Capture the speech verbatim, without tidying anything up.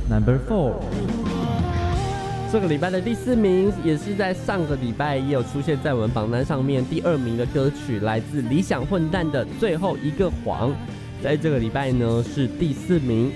Number four。 这个礼拜的第四名，也是在上个礼拜也有出现在我们榜单上面第二名的歌曲，来自理想混蛋的《最后一个谎》，在这个礼拜呢是第四名。